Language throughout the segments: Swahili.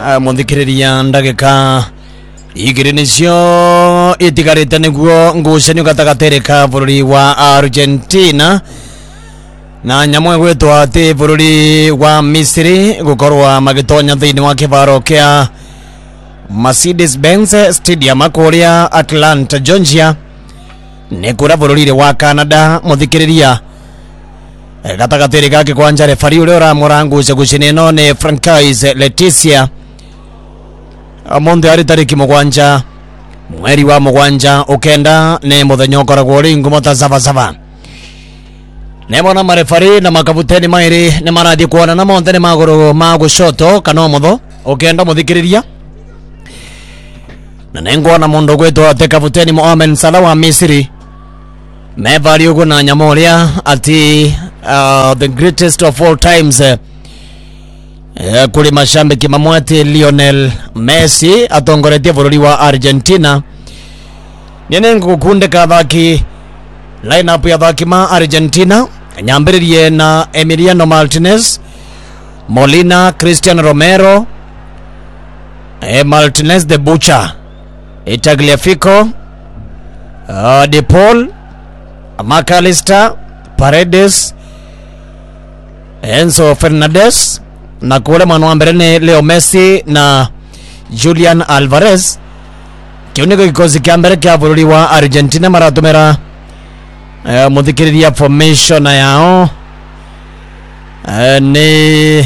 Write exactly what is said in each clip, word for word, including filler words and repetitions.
muthikiriria ndagika igirinisio itigarite niguo ngucanio gatagatere ka bururi wa Argentina na nyamwe gwetwa ati bururi wa Misiri gukorwa magitonya thiini wa kibaro kia Mercedes-Benz Stadium akuria Atlanta, Georgia ne kura bururi wa Canada. Muthikiriria gatagatere gake kwanja refari ule ora morangu gucine no ne Francois Leticia amonde ari tariki mugwanja mweri wa mugwanja ukenda ne muthenya ukoragwo ri ngumo ta zava zava ne mona marefari na makabuteni mairi ne marathi kuona na monte ne maguru ma gushoto kana mutho ukenda muthikiriria na nengo na mondo gwetwa te kabuteni Mohamed Salah wa Misiri mevari ugo na nyamoria ati uh, the greatest of all times uh, Uh, kuli mashambiki mamwati Lionel Messi atongoretie bururi wa Argentina nene ngukunde ka thaki lineup ya thaki ma Argentina nyambiririe na Emiliano Martinez, Molina, Cristiano Romero, eh, Martinez the Butcher, Tagliafico, uh, De Paul, McAllister, Paredes, Enzo Fernandez na kule mwana wa mbere ni Leo Messi na Julian Alvarez. Kiuniko kikosi kia mbere kia bururi wa Argentina maratumira uh, muthikiriria formation yao uh, ni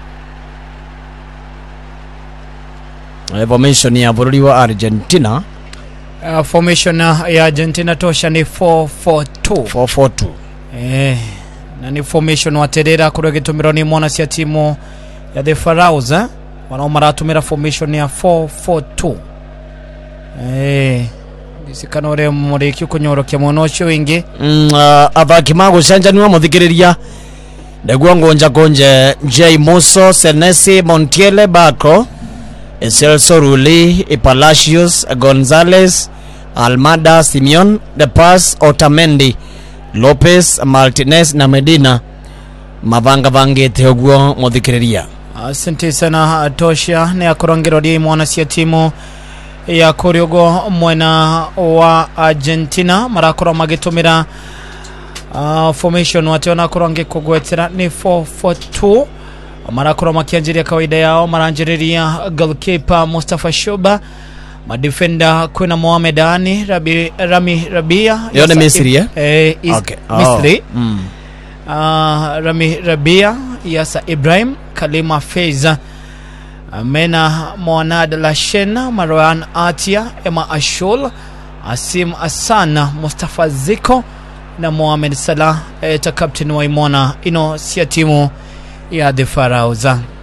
uh, formation ya bururi wa Argentina uh, formation ya Argentina tosha ni four four two four four two eh na ni formation waterera kure gitumiro ni mwana cia timu ya the Pharaohs eh wana maratumira formation ya four four two eh disikanore muri kyukunyorokia monocho wingi mm, uh, abaki mago shanjaniwa muthikiriria ndeguo ngonja konje J Musso, Senesi, Montiel, Bacro, Celso Rulli, Palacios, Gonzalez, Almada, Simeon, De Paz, Otamendi, Lopez, Martinez na Medina mavanga vangete ogwo muthikiriria. Asante sana tosha ne akorongero di mwana cia timu ya Koriogo mwena wa Argentina marakora magitumira uh, formation wationa koronge kugwetera ni four four two marakora makianjiria kawaida yao maranjiriria goalkeeper Mustafa Shoba, madefender kuna Mohamed Ali, Rabi, Rami Rabia yone Misri eh, eh is okay. Misri oh. mm. uh, Rami Rabia, Yasa Ibrahim, Kalima Feza, Mena Moanad Lashena, Marwan Atia, Emma Ashul, Asim Asana, Mustafa Ziko na Mohamed Salah eta captain wa imona ino sia timu ya the Pharaohs.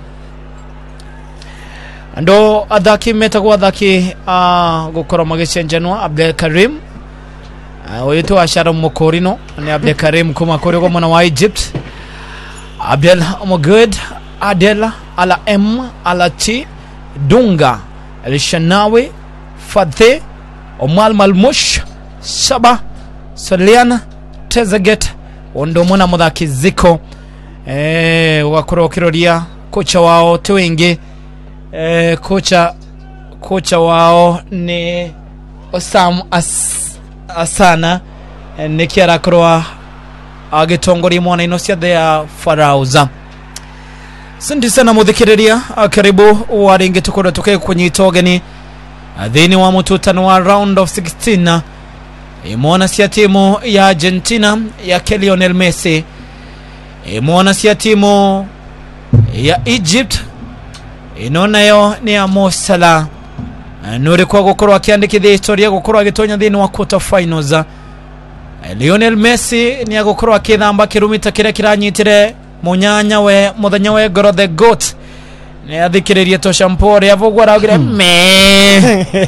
Ando adaki metagwa adaki uh, gukora mageshenjanwa Abdel Karim uh, oyeto ashara mokorino ni Abdel Karim kuma korego mwana wa Egypt Abdel Mogud Adela ala M ala T Dunga El Shanawi Fathe Omal Malmush Saba Soliana Tezaget ondo mwana mudhaki Ziko eh wakoro kirodia kocha wao tewenge eh kocha kocha wao ni Osam As, Asana eh, nekiara kroa agetongori mwana inosia the Pharaohs. Asante sana muthikiriria, karibu waringe tukora tukae kwenye itogeni adhini wa mututano wa round of sixteen imona sia timu ya Argentina ya Lionel Messi imona sia timu ya Egypt inona yo ni ya Mo Salah nuri kwa gukorwa kiandikithia historia gukorwa gitonya thini wa quarter finals. Lionel Messi ni agukorwa kithamba kirumita kire kiranyitire munyanya we muthenya we goro the goat ni athikiririe to shampore avogwa ragire me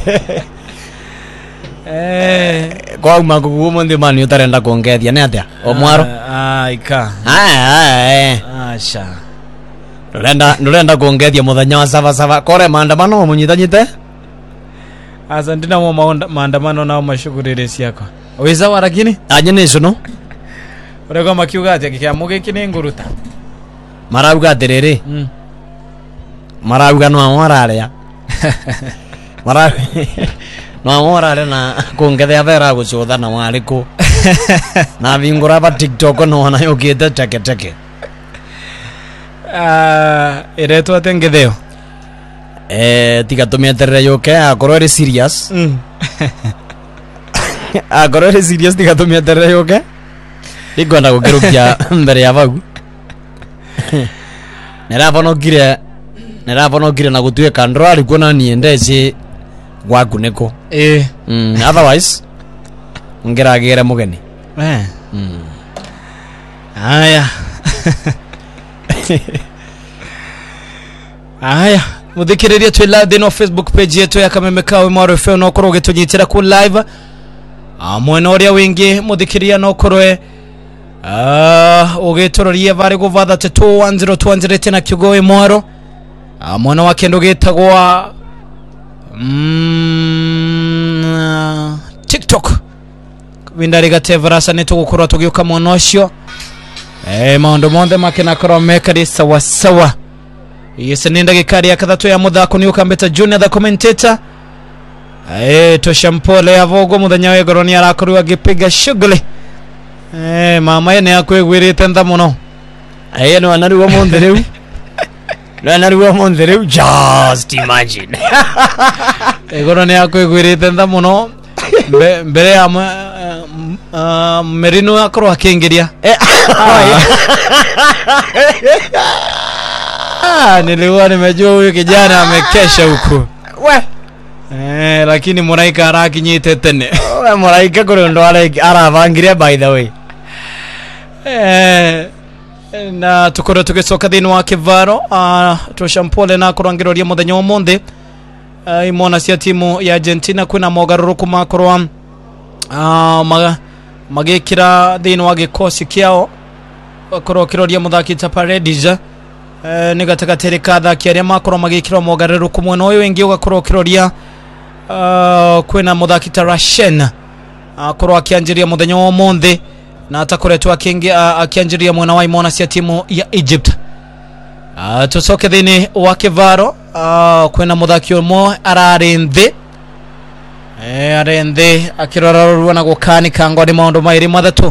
eh kwa magugu mundi mani utarenda kuongethia ni atia omwaro ah ika ah eh asha nurenda nurenda kuongethia muthenya wa sava sava kore maandamano munyitanyite asante mo maandamano na mashugurire siako weza warakini anyene ico no urego makiuga ati kiamuge kine nguruta marauga atiriri mm. marauga no amorarea mara no amorare na kungethea thera gucutha na wariku na vingura ba TikTok no na yogete teke teke ah ireto atengetheo eh tiga tumeterere yoke akorwo ri serious akorwo ri serious tiga tumeterere yoke ikwenda gukirukia mbere ya vau nirabonokire nirabonokire na gutuika ndwari kuona niendece gwaku niko eh mm otherwise ngeragere mugeni eh mm aya aya muthikiririe twi live no Facebook page yetu ya Kameme Kawe Mwaro F M no koroge tunyitira ku live a mwena uria wingi muthikiria no korwe ah ugitororie bari guvatha two one zero two one zero tena kigoe Mwaro a mwena wa kendo gitagwa mm, TikTok windari gatevrasa neto gukorwa tugiuka monocio eh maondo monde makena korwa mekari sawa sawa yese nenda gikari ya kathatu ya muthako ni ukambeta Junior the commentator eh toshampole yavogo muthenya we goroni arakorwa gipiga shughuli eh mama yene yakwegwirite ntha muno eh no anari wa monde riu no anari wa monde riu just imagine eh goroni yakwegwirite ntha muno mbere ya Merino akorwa akingiria ah niliona nimejua huyu kijana amekesha huko we eh lakini Muraika arakinyite tene we Muraika kuri ndo aravangiria by the way eh na tukoro tugicoka thini wa kivaro ah tushampole na kurangiroria muthenya wa monde imona cia timu ya Argentina kuna mogaruruku makorwa ah maga magikira thini wa gikosi kiao korwo kiroria muthaki ta Paredes eh ni gatagatere kadha kiaria makorwa magikira mogaruruku mwena uyu wengi ugakorwo kiroria ah kwina muthaki ta Rashen akorwa akianjiria muthenya wa monde na atakoretwa akingi akianjiria mwena wa imona cia timu ya Egypt ah tusoke thini wa kivaro ah kwina muthaki umwe ararinde eh arende akirorarwa na gukani kangwa ni maundu mairi mathatu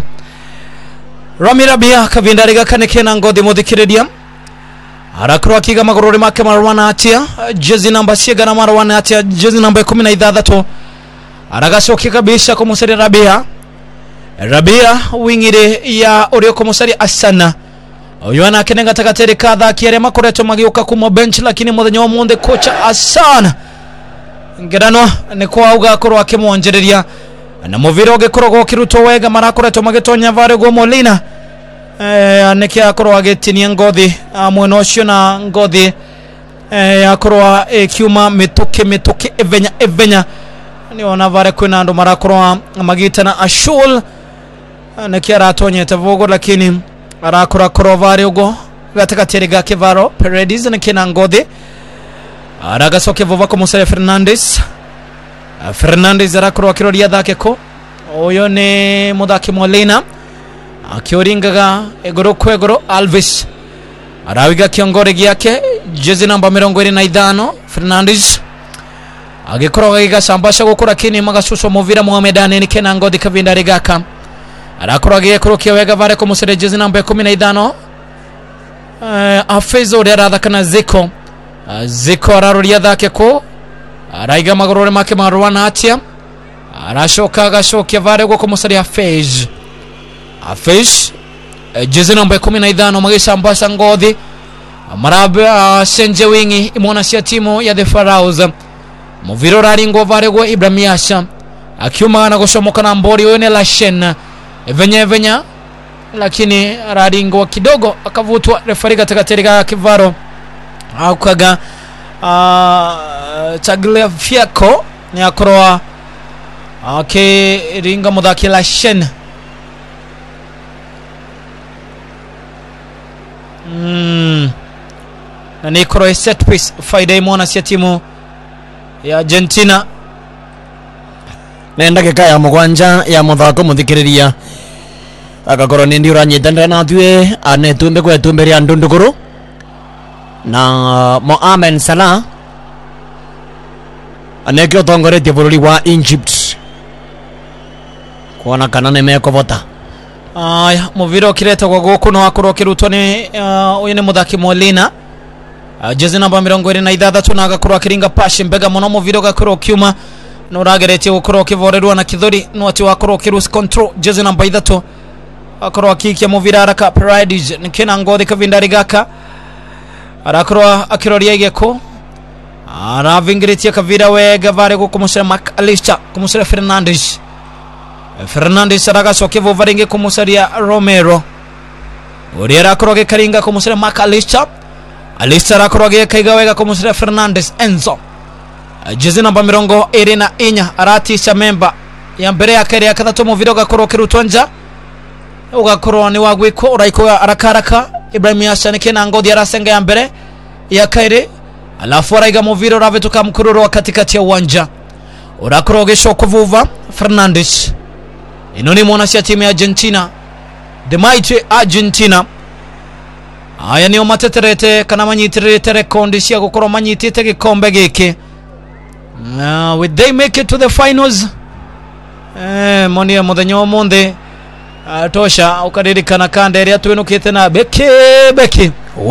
Ramirabia kavindari gakanike na ngothi muthikiriria arakorwa kiga magorori make marwana atia jezi namba ciega na marwana atia jezi namba kumi na ithathatũ aragacokia kabisa kumusari Rabia Rabia wingire ya urio kumusari Asana uyu anakenenga takatere kadha kiare makoreto magiuka kuma bench lakini muthenya wa monde kocha Asana ngerano ni kwa uga korwa kimwonjereria na muviro gekorwo kiruto wega marakoreto magitonya vare go Molina eh aneke akorwa getinia ngothi mweno cio na ngothi eh akorwa ekiuma mituke mituke evenya evenya ni ona vare kwina ndo marakorwa magitana Ashul aneke aratonyete vogo lakini arakora korovare ugo gatakatere ga kivaro Paredes na kina ngothi aragasoke vova ko Musa Fernandes Fernandes arakorwa kiroria thake ko oyo ne muthaki Molina akioringaga egoro kwegoro Alves arawiga kiongore giake jezi namba mirongo ine na ithano Fernandes agikorwa gigasambasha gukura kini magasuso muvira Mohamedane ni kena ngothi kavindari gaka arakorwa gikurukia wega vare ko Musa jezi namba kumi na ithano eh afezo rera kana Ziko Ziko araroria thake ko araiga magorore make marwana atia arashoka agashokia vare go kumusari Afej Afej jezi namba kumi na ithano magishambasha ngothi marabe senje wingi imona cia timu ya the Pharaohs muviro raringo vare go Ibrahim Yasha akiuma na gushomoka na mbori wene la Shen evenya evenya lakini raringo kidogo akavutwa refari katika terika kivaro aukaga uh, Tagliafico ni akoroa okay ringa muthaki la Shen mm. na ni koroa set piece faida imona cia timu ya Argentina nenda gika ya mugwanja ya muthako muthikiriria agakorwo ni ndi uranyitandira na tue anetumbe kwetumberia ndundukuru na Mohamed Salah anekyo tongoretie bururi wa Egypt kuona kana nimekobota. Aya, muviro kireta kwa goku no akorwo kirutwo ni uyu ni muthaki Molina. Uh, jezi namba mirongo iri na ithathatu na agakorwo akiringa pashi mbega muno muviro gakorwo kiuma no rageretie gukorwo kivorerwa na kithori no ati wakorwo kirus control jezi namba ithatu akorwo akikia muvira haraka Paredes nikena ngothi kavindari gaka arakorwo akiroria igeko aravingiritie kavira wega vare gukumusira McAllister kumusira Fernandes Fernandes aragacokia vovaringe kumusaria Romero uri arakorwo gikaringa kumusira McAllister Alister akorwo gikaiga wega kumusira Fernandes Enzo jezi namba mirongo iri na inya aratisha memba ya mbere ya kere ya kathatu muviro gakorwo kirutwo nja ugakorwo ni wagwiko uraiko arakaraka Ibrahim Yasani kena ngothi arasenga ya mbere ya kere alafu araiga muviro ravetuka mkururo wa katikati ya uwanja urakorwo gicoko vuva Fernandes ino ni mwana cia timu ya Argentina the mighty Argentina. Aya ni omateterete kana manyitirite rekondi cia gukorwo manyitite gikombe giki. Uh, would they make it to the finals? Eh monia muthenya omundi uh, tosha ukaririkana kanda iria twinukite na beki beki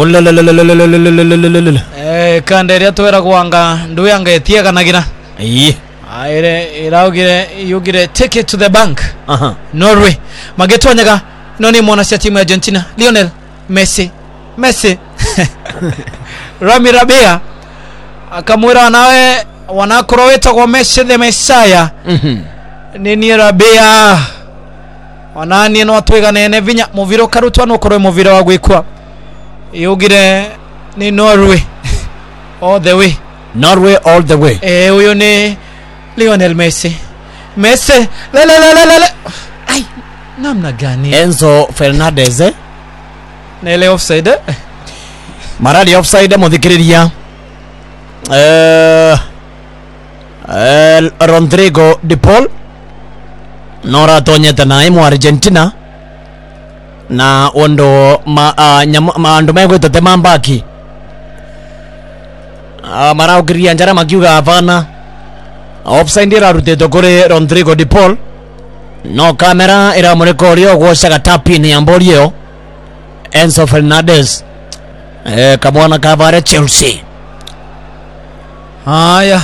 eh kanda iria tweragwanga nduyanga etiaganagira iyi aire iraugire yugire take it to the bank. aha Norway magetonyaga noni mwana cia timu ya Argentina Lionel Messi Messi Rami Rabia akamwira nawe wanakoroweta kwa Messi the Messiah. mhm nini Rabia wanani no atweganene vinya muviro karutwa no korwe muviro wa gwikwa yugire ni Norway all the way Norway all the way. eh uyo ni Lionel Messi Messi le le le le le ai namna gani Enzo Fernandez eh? nele offside marali offside muthikiriria eh uh, Rodrigo de Paul nora tonyeta na imu Argentina na ondo ma uh, ma ando mego tetema mbaki uh, marao kiria njara makiuga havana offside ira rutete kuri Rodrigo de Paul no kamera ira murekorio gwocaga tapini ya mborio Enzo Fernandez eh kamwana kavare Chelsea. Haya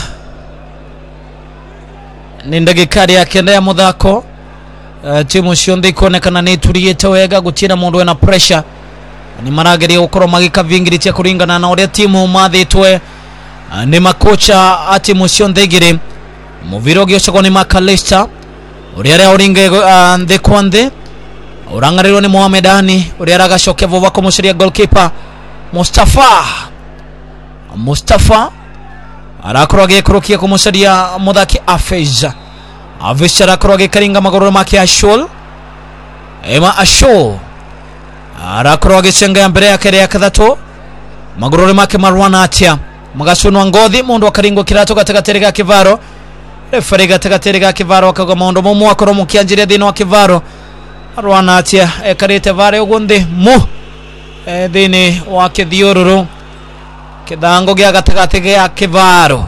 ni ndagikari akenda ya muthako uh, timu cionde ikonekana ni turiyete wega gutira mundu na pressure ni marageria gukorwo magikavingiritia kuringana na uria timu mathitwe uh, ni makocha a timu cionde igiri muviro giocagwo ni McAllister uria ria uringe uh, nthi kwa nthi urangarirwo ni Mohamed Ali uria aragacokia vuva kumuciria goalkeeper Mustafa Mustafa arakorwo agikurukia kumuciria muthaki Afez Afez arakorwo agikaringa maguru make Ashol Ema Ashol arakorwo agicenga mbere ya kere ya kathatu maguru make Marwana atia magacunwa ngothi mundu akaringo kirato gatagatere ga kivaro refari gatagatere ga kivaro akaga mundu mumu akorwo mukianjiria thina wa kivaro Marwana atia ekarite vare ugundi mu e thini wa kithiururu kidango gya gatagate gya kivaro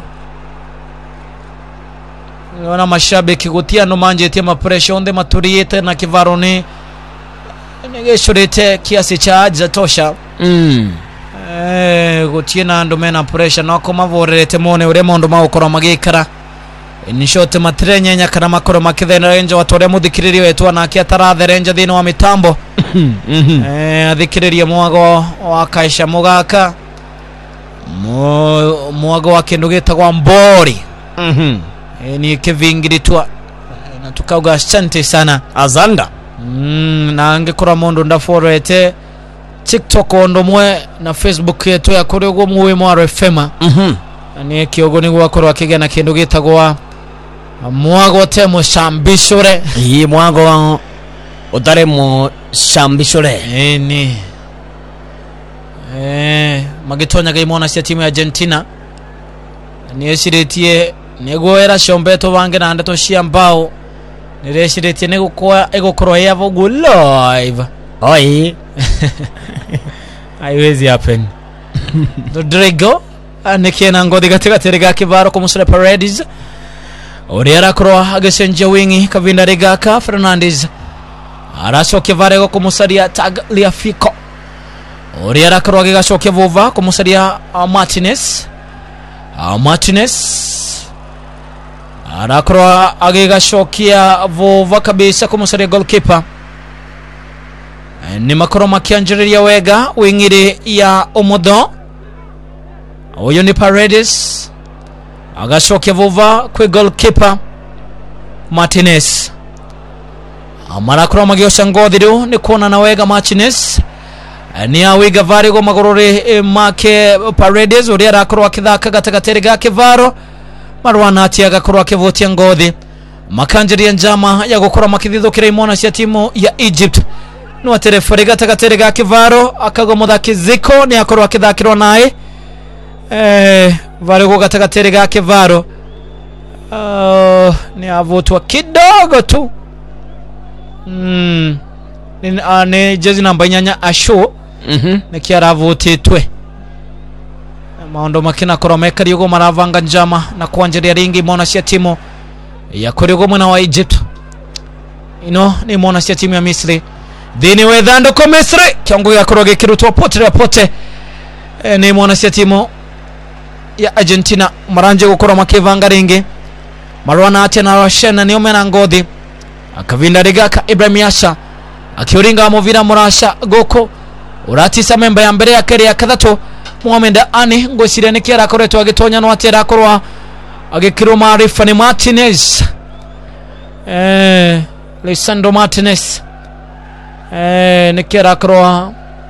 wana mashabiki gutia no manjetie ma pressure onde maturiete na kivaro ni negeshorete kiasi cha aja tosha mm eh gutie na ndo mena pressure no koma vorete mone ure mondo maukoro magikara ni shote matrenya nya kana makoro makithena renja watore muthikiririo wetu na kiatarathe renja thina wa mitambo eh athikiririe mwago wa kaisha mugaka mo mwago wa kindu gitagwa mbori mhm e, ni kivingiritwa na tukauga asante sana azanda mm, na angekora mondo ndaforete TikTok ondo mwe na Facebook yetu ya kuri ugo muwe mwa R F M mhm ni kiogo ni gwakorwa kigena kindu gitagwa mwago temo shambishore iyi mwago utare mu shambishore eh ni eh magitonya gaimona cia timu ya Argentina ni eshiritie negoera shombeto bange na ndato cia mbao ni eshiritie negokoa egokoro yavo go live oi haiwezi happen Rodrigo nikena ngodi gatigatiri ga kivaro ko musore Paredes uri arakro agasenje wingi kavinda regaka Fernandes arasoke varego ko musaria Tagliafico uri arakro agasoke vuva ko musaria uh, Martinez uh, Martinez arakro agasokia vuva kabisa ko musaria goalkeeper ni makoro makianjiriria wega wingire ya Omodo oyo ni Paredes agashoke vuva kwe goalkeeper Martinez amara kro magiyosha ngodiru ni kona na wega Martinez ni awiga varigo magorore e, make Paredes uri arakro akithaka gatagatere ga kivaro marwana ati agakro akivutia ngodi makanjiria njama ya gukora makithithukira imona cia timu ya Egypt no terefari gatagatere ga kivaro akagomoda kiziko ni akoro akithakirwa nae eh varigo gatagatere ga kivaro uh, ni avutwa kidogo tu mm ni ane jezi namba nyanya asho mhm mm ne kiaravutitwe maondo makina koromeka yugo maravanga njama na kuanjeria ringi mona cia timu ya korigo mwana wa Egypt ino ni mona cia timu ya Misri dini wedhando ko Misri kiongo ya koroge kirutwa pote pote e, ni mwana cia timu ya Argentina maranje gukora makivanga ringi marwana ati na Rashena ni omena ngodi akavinda rigaka Ibrahim Yasha akioringa movira murasha goko uratisa memba ya mbere ya keri ya kadhato Mohamed Ani ngosire ni kiara koretwa agitonya no ati arakorwa agikiro Maarifa ni Martinez eh Lisandro Martinez eh nikera kroa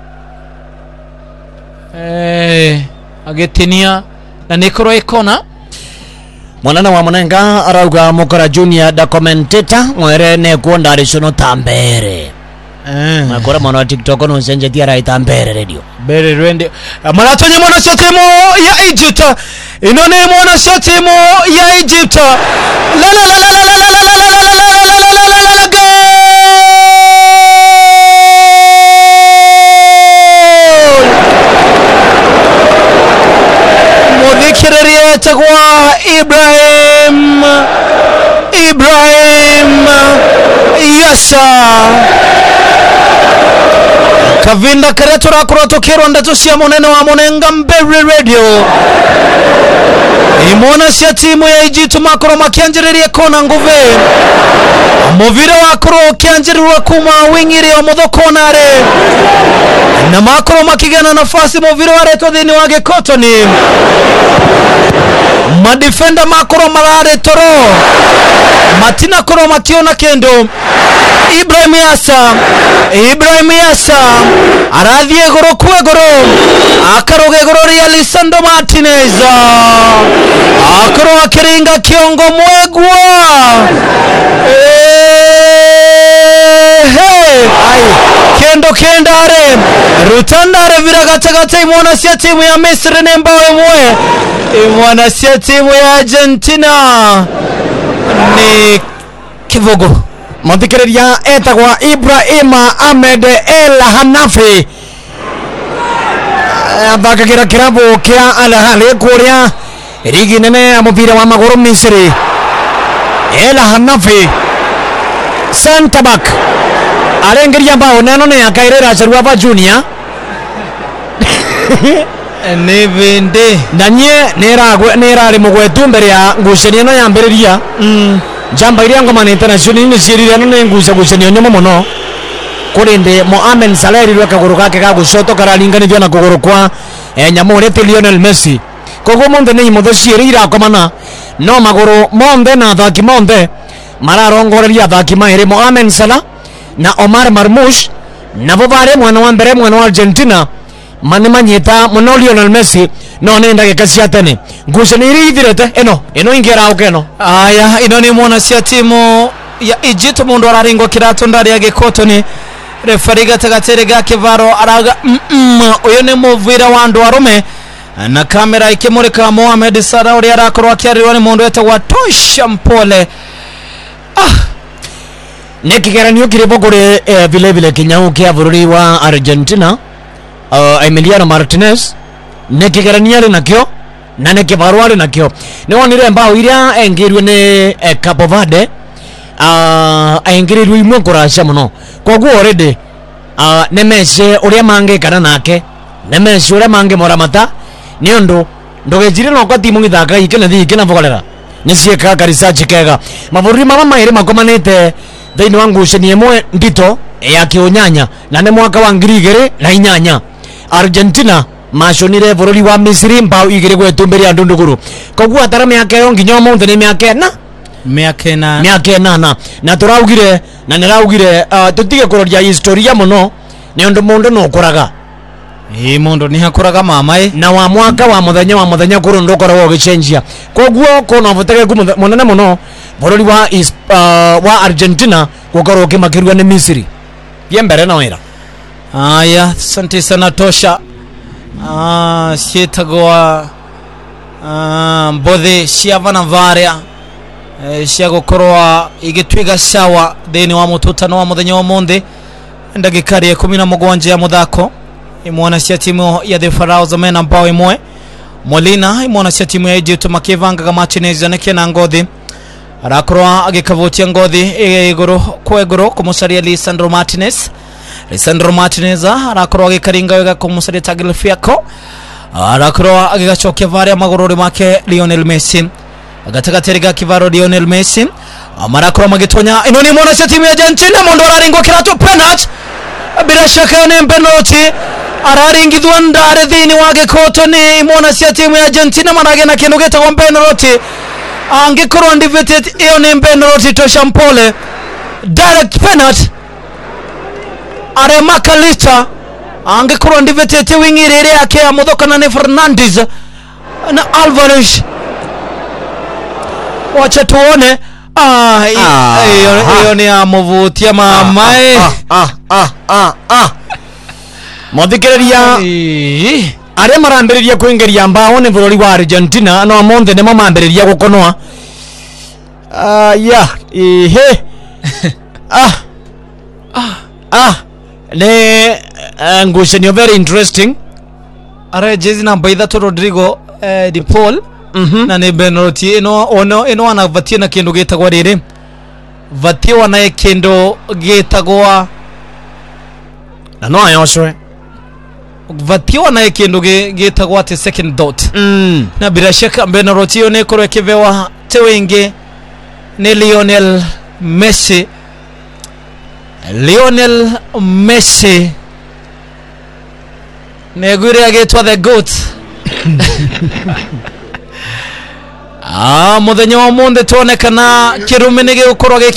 eh agetinia na nikoro ikona mwanana wa Munenga arauga Mukora Junior da commentator mwere ne kuonda arisono tambere eh makora mwana wa TikTok no senje tiara itambere radio bere rende maratonye mwana cia timu ya Egypt inone mwana cia timu ya Egypt la la la la la la la la la la Mudhikiria takwa Ibrahim Ibrahim Yasha kavinda karetura kuroto kero ndato cia monene wa Munenga Mbere radio imona cia timu ya Egypt makoro makianjiriria kona nguve movira wakoro kianjirirwa kuma wingire omothokonare na makoro makigana nafasi movira wareto thini wa Gekotoni madefenda makoro marare toro matina koro makiona kendo Ibrahim Yasa Ibrahim Yasa arathie goro kwe goro akaroge goro ria Lisandro Martinez akoro akiringa kiongo mwegwa hey kendo kendare rutandare viragatagata imwana cia timu ya Misri nembawe mwe imwana cia timu ya Argentina ni kivogo Muthikiria etagwa Ibrahim Ahmed El Hanafi athakagira kirabu kia Al Ahly kuria ligi nene ya mupira wa maguru Misri El Hanafi center back arengeria bao neno ne akairera Sharuafa Junior nevende ndanye nera nera ri mugwetu mbere ya ngucanio no yambiriria mm jamba iria ngoma international ni cirira no nenguza gucanio nyomo muno kurinde Mohamed Salah rirwe kaguru gake ga gucoto kararinganithio na kuguru kwa eh, nyamurete Lionel Messi kogo monde ni muthe cirira komana no maguru monde na thaki monde mararongoreria thaki maire Mohamed Salah na Omar Marmoush nabo bare mwana wa mbere mwana wa Argentina mane manyita muno Lionel Messi no nenda gekacia tene ngucanio iri ithirete eno eno ingera ukeno aya ino ni mwana cia timu ya Egypt mundu araringo kirato ndari ya Gekotoni refari gatagatere ga kivaro araga uyo ni muvira wa andu arume na kamera ikimurika Mohamed Salah uri arakorwa akiarirwa ni mundu etagwa Tosha Mpole ah nekigeranio kiripo kuri vile vile kinyau kia bururi wa Argentina uh, Emiliano Martinez ne kigarania ri nakyo na ne kibarwa ri nakyo ni wonire mbao iria engirwe ne eh, Cape Verde ah uh, engirwe imwe kurasha muno koguo already ah uh, ne meshe uria mange kana nake ne meshe uria mange moramata ni undu ndogejire no kwa timu ngithaka ikena thi ikena vokolera ni cieka ka research kega maburi mama maire makomanite thiini wa ngucani imwe ndito ya kiunyanya na ne mwaka wa ngiri igiri na inyanya Argentina mashonire bururi wa Misiri mbao igiri gwetumberia ndunduguru koguo atara miaka yo nginya omonte ni miaka na miaka na miaka nana na turaugire na niraugire uh, tutige kuroria historia muno ni undu mundu no kuraga ii mundu ni hakuraga mamae na wa mwaka wa muthenya wa muthenya kuru ndukoragwo gichenjia koguo kono vutege munene muno bururi wa is, uh, wa Argentina gukorwo kimakirwa ni Misiri ye mbere na wira. Aya, asante sana Tosha. Ah, sietagwa ah mbothe ciavana varia eh, cia gukorwa igitwiga sawa thini wa mututano wa muthenya wa monde ndagikari ya kumi na mũgwanja ya muthako imwana cia timu ya the Pharaohs mena mbao imwe Molina imwana cia timu ya Egypt makivangaga Martinez anake na ngothi arakorwa agikavutia ngothi iguru kwa iguru kumusaria Lisandro Martinez Lisandro Martinez arakorwa agikaringa wega kumusaria Tagliafico arakorwa agigacokia varia magururi make Lionel Messi agatagateriga kivaro Lionel Messi amarakorwa magitonya ino ni mwana cia timu ya Argentina mondo araringwa kirato penalty bila shaka ni penalty araringithwa ndare thini wa gikoto ni mwana cia timu ya Argentina manage na kindu gitagwo penalty angikorwo undefeated iyo ni penalty Tosha mpole direct penalty are Makalista angikorwo undefeated wingiri ire yake ya muthokana ni Fernandes na Alvarez wacha tuone ah hiyo hiyo ni amuvutia mamae ah ah ah ah mothikireria aria marambiriria kuingeria mbao ni bururi wa Argentina no amonde ne mamambiriria gukonoa ah ya ehe ah ah ah ne ngucenio very interesting are jezi namba ithatu Rodrigo eh, de Paul mhm na ne penalty ino ono ino anavatie na kindu gitagwa riri vatie wana kindu gitagwa na no ayoswe vatie wana kindu gitagwa ati second dot mm na bila shaka penalty yo ne korwe kivewa tewenge ne Lionel Messi Lionel Messi negure agetwa the goat ah muthenya wa monde tuonekana kirume nige gukorwa